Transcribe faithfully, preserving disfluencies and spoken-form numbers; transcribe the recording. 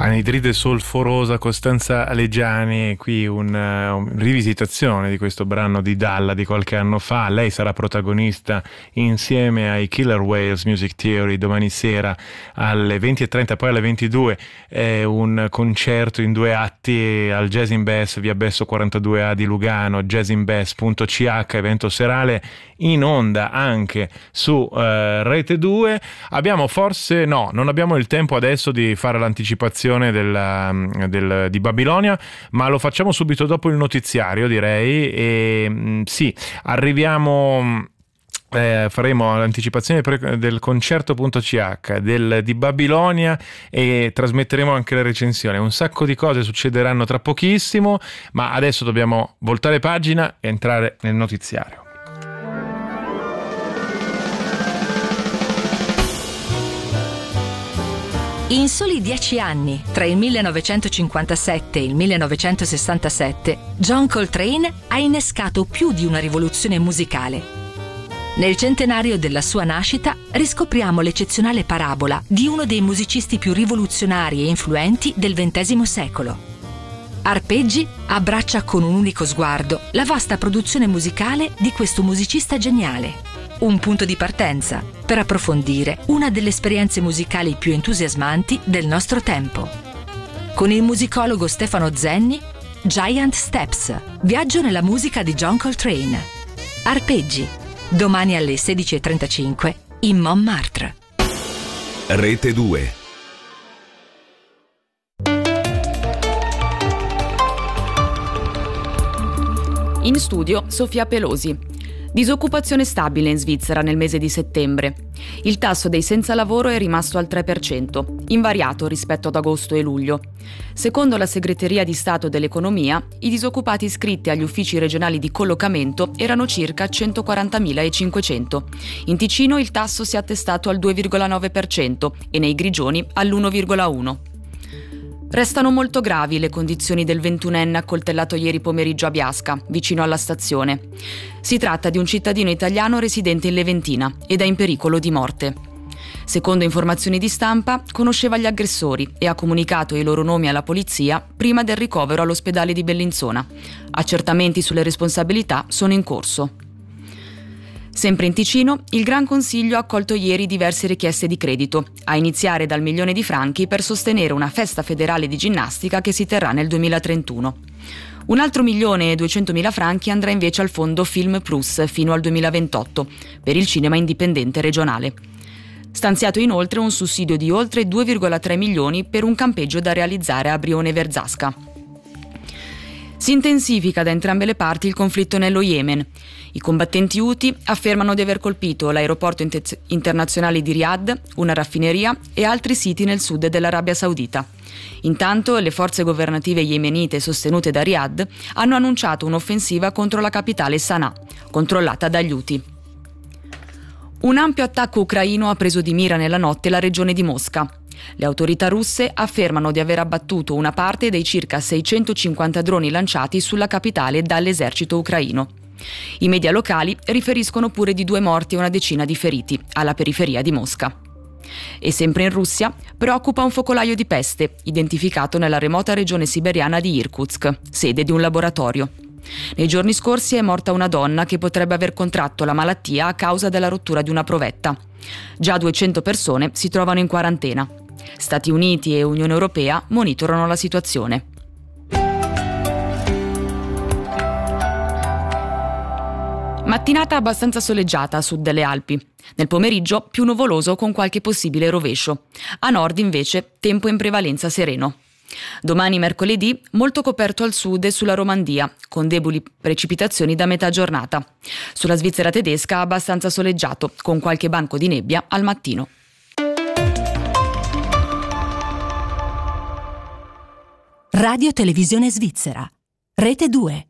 anidride solforosa, Costanza Leggiani, qui una un rivisitazione di questo brano di Dalla di qualche anno fa. Lei sarà protagonista insieme ai Killer Whales Music Theory domani sera alle venti e trenta, poi alle ventidue è un concerto in due atti al Jazz in Bass, via Besso quarantadue A di Lugano, jazzinbass punto c h, evento serale in onda anche su eh, Rete due. Abbiamo forse, no, non abbiamo il tempo adesso di fare l'anticipazione della, del, di Babilonia, ma lo facciamo subito dopo il notiziario, direi. E mh, sì, arriviamo... Eh, faremo l'anticipazione pre- del concerto.ch del, di Babilonia e trasmetteremo anche le recensioni. Un sacco di cose succederanno tra pochissimo, ma adesso dobbiamo voltare pagina e entrare nel notiziario. In soli dieci anni, tra il millenovecentocinquantasette e il millenovecentosessantasette, John Coltrane ha innescato più di una rivoluzione musicale. Nel centenario della sua nascita riscopriamo l'eccezionale parabola di uno dei musicisti più rivoluzionari e influenti del ventesimo secolo. Arpeggi abbraccia con un unico sguardo la vasta produzione musicale di questo musicista geniale. Un punto di partenza per approfondire una delle esperienze musicali più entusiasmanti del nostro tempo. Con il musicologo Stefano Zenni, Giant Steps, viaggio nella musica di John Coltrane. Arpeggi, domani alle sedici e trentacinque in Montmartre. Rete due. In studio Sofia Pelosi. Disoccupazione stabile in Svizzera nel mese di settembre. Il tasso dei senza lavoro è rimasto al tre per cento, invariato rispetto ad agosto e luglio. Secondo la Segreteria di Stato dell'Economia, i disoccupati iscritti agli uffici regionali di collocamento erano circa centoquarantamila cinquecento. In Ticino il tasso si è attestato al due virgola nove per cento e nei Grigioni all'uno virgola uno per cento. Restano molto gravi le condizioni del ventunenne accoltellato ieri pomeriggio a Biasca, vicino alla stazione. Si tratta di un cittadino italiano residente in Leventina ed è in pericolo di morte. Secondo informazioni di stampa, conosceva gli aggressori e ha comunicato i loro nomi alla polizia prima del ricovero all'ospedale di Bellinzona. Accertamenti sulle responsabilità sono in corso. Sempre in Ticino, il Gran Consiglio ha accolto ieri diverse richieste di credito, a iniziare dal milione di franchi per sostenere una festa federale di ginnastica che si terrà nel duemilatrentuno. Un altro milione e duecentomila franchi andrà invece al fondo Film Plus fino al duemilaventotto, per il cinema indipendente regionale. Stanziato inoltre un sussidio di oltre due virgola tre milioni per un campeggio da realizzare a Brione Verzasca. Si intensifica da entrambe le parti il conflitto nello Yemen. I combattenti Houthi affermano di aver colpito l'aeroporto inter- internazionale di Riyadh, una raffineria e altri siti nel sud dell'Arabia Saudita. Intanto le forze governative yemenite sostenute da Riyadh hanno annunciato un'offensiva contro la capitale Sana'a, controllata dagli Houthi. Un ampio attacco ucraino ha preso di mira nella notte la regione di Mosca. Le autorità russe affermano di aver abbattuto una parte dei circa seicentocinquanta droni lanciati sulla capitale dall'esercito ucraino. I media locali riferiscono pure di due morti e una decina di feriti alla periferia di Mosca. E sempre in Russia preoccupa un focolaio di peste identificato nella remota regione siberiana di Irkutsk, sede di un laboratorio. Nei giorni scorsi è morta una donna che potrebbe aver contratto la malattia a causa della rottura di una provetta. Già duecento persone si trovano in quarantena. Stati Uniti e Unione Europea monitorano la situazione. Mattinata abbastanza soleggiata a sud delle Alpi. Nel pomeriggio più nuvoloso con qualche possibile rovescio. A nord invece tempo in prevalenza sereno. Domani mercoledì molto coperto al sud e sulla Romandia, con deboli precipitazioni da metà giornata. Sulla Svizzera tedesca abbastanza soleggiato, con qualche banco di nebbia al mattino. Radio Televisione Svizzera. Rete due.